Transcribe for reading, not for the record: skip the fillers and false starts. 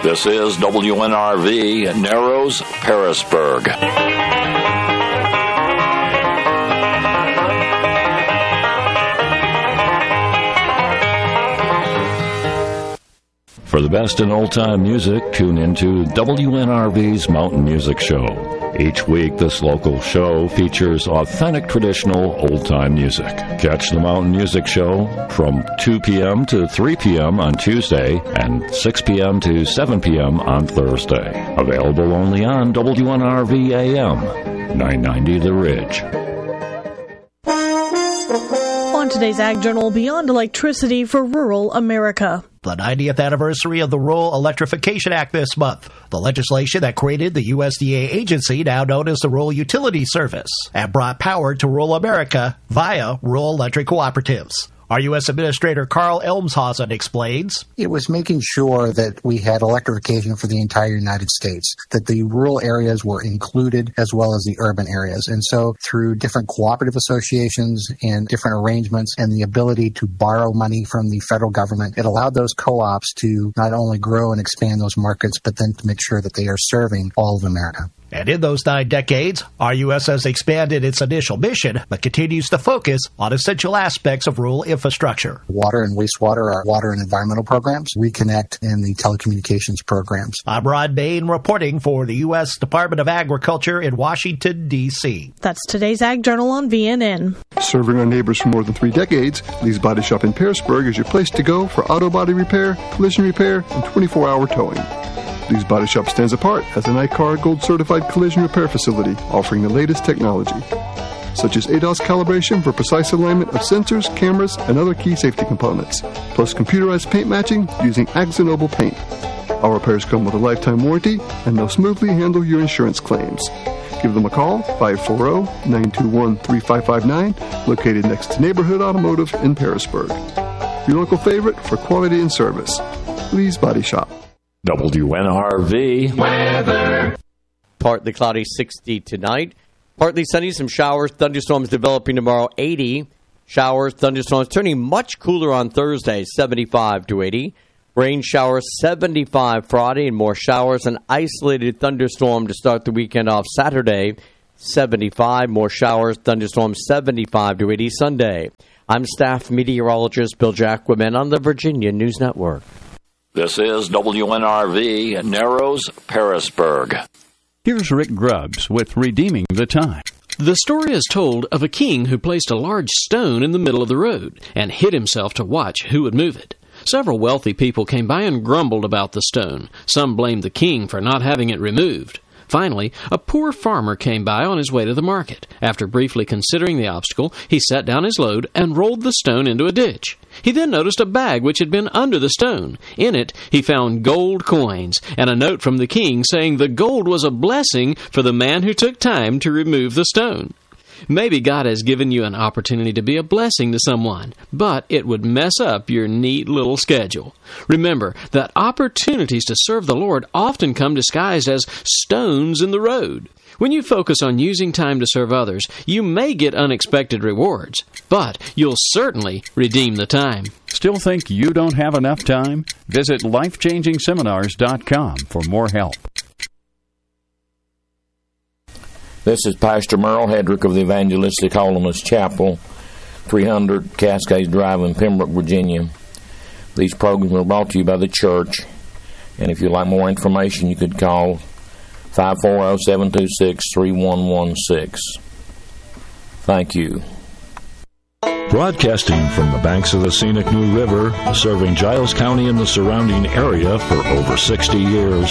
This is WNRV, Narrows, Pearisburg. For the best in old-time music, tune into WNRV's Mountain Music Show. Each week, this local show features authentic traditional old-time music. Catch the Mountain Music Show from 2 p.m. to 3 p.m. on Tuesday and 6 p.m. to 7 p.m. on Thursday. Available only on WNRV AM, 990 The Ridge. On today's Ag Journal, Beyond Electricity for Rural America. The 90th anniversary of the Rural Electrification Act this month, the legislation that created the USDA agency now known as the Rural Utility Service and brought power to rural America via rural electric cooperatives. Our U.S. Administrator Carl Elmshausen explains. It was making sure that we had electrification for the entire United States, that the rural areas were included as well as the urban areas. And so through different cooperative associations and different arrangements and the ability to borrow money from the federal government, it allowed those co-ops to not only grow and expand those markets, but then to make sure that they are serving all of America. And in those 9 decades, RUS has expanded its initial mission, but continues to focus on essential aspects of rural infrastructure. Water and wastewater are water and environmental programs, Reconnect, and the telecommunications programs. I'm Rod Bain reporting for the U.S. Department of Agriculture in Washington, D.C. That's today's Ag Journal on VNN. Serving our neighbors for more than 3 decades, Lee's Body Shop in Pearisburg is your place to go for auto body repair, collision repair, and 24-hour towing. Lee's Body Shop stands apart as an ICAR Gold-certified collision repair facility offering the latest technology, such as ADAS calibration for precise alignment of sensors, cameras, and other key safety components, plus computerized paint matching using AkzoNobel paint. Our repairs come with a lifetime warranty, and they'll smoothly handle your insurance claims. Give them a call, 540-921-3559, located next to Neighborhood Automotive in Pearisburg. Your local favorite for quality and service, Lee's Body Shop. WNRV weather. Partly cloudy, 60 tonight. Partly sunny, some showers, thunderstorms developing tomorrow, 80. Showers, thunderstorms turning much cooler on Thursday, 75 to 80. Rain showers, 75 Friday, and more showers. An isolated thunderstorm to start the weekend off Saturday, 75. More showers, thunderstorms, 75 to 80 Sunday. I'm staff meteorologist Bill Jacquemin on the Virginia News Network. This is WNRV, Narrows, Pearisburg. Here's Rick Grubbs with Redeeming the Time. The story is told of a king who placed a large stone in the middle of the road and hid himself to watch who would move it. Several wealthy people came by and grumbled about the stone. Some blamed the king for not having it removed. Finally, a poor farmer came by on his way to the market. After briefly considering the obstacle, he set down his load and rolled the stone into a ditch. He then noticed a bag which had been under the stone. In it, he found gold coins and a note from the king saying the gold was a blessing for the man who took time to remove the stone. Maybe God has given you an opportunity to be a blessing to someone, but it would mess up your neat little schedule. Remember that opportunities to serve the Lord often come disguised as stones in the road. When you focus on using time to serve others, you may get unexpected rewards, but you'll certainly redeem the time. Still think you don't have enough time? Visit lifechangingseminars.com for more help. This is Pastor Merle Hedrick of the Evangelistic Holiness Chapel, 300 Cascades Drive in Pembroke, Virginia. These programs are brought to you by the church, and if you'd like more information, you could call 540-726-3116. Thank you. Broadcasting from the banks of the scenic New River, serving Giles County and the surrounding area for over 60 years.